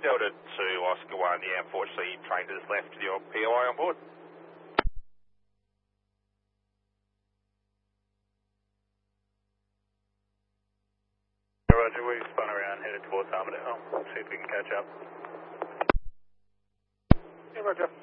Delta 2, Oscar 1, yeah, unfortunately, train has left your POI on board. Roger, we've spun around, headed towards Armadale. See if we can catch up. Yeah, Roger.